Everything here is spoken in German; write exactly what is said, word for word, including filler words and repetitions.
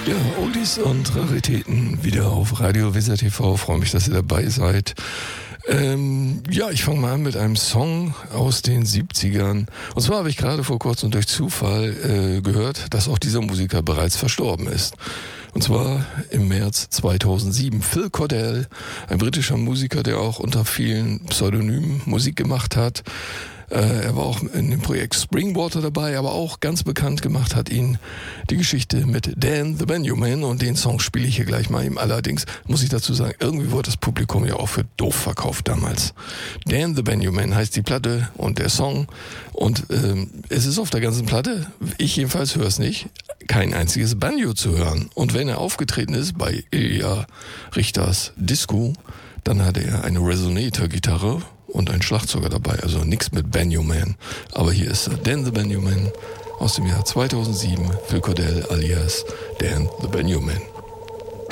Ja, Oldies und Raritäten wieder auf Radio Weser T V. Freue mich, dass ihr dabei seid. Ähm, ja, ich fange mal an mit einem Song aus den siebzigern. Und zwar habe ich gerade vor kurzem durch Zufall äh, gehört, dass auch dieser Musiker bereits verstorben ist. Und zwar im März zweitausendsieben. Phil Cordell, ein britischer Musiker, der auch unter vielen Pseudonymen Musik gemacht hat. Äh, er war auch in dem Projekt Springwater dabei, aber auch ganz bekannt gemacht hat ihn die Geschichte mit Dan the Benjamin, und den Song spiele ich hier gleich mal. Ihm allerdings muss ich dazu sagen, irgendwie wurde das Publikum ja auch für doof verkauft damals. Dan the Benjamin heißt die Platte und der Song, und ähm, es ist auf der ganzen Platte, ich jedenfalls höre es nicht, kein einziges Banjo zu hören. Und wenn er aufgetreten ist bei Ilja Richters Disco, dann hatte er eine Resonator-Gitarre und ein Schlagzeuger dabei, also nichts mit Benjamin. Aber hier ist Dan the Benjamin aus dem Jahr zweitausendsieben, Phil Cordell alias Dan the Benjamin.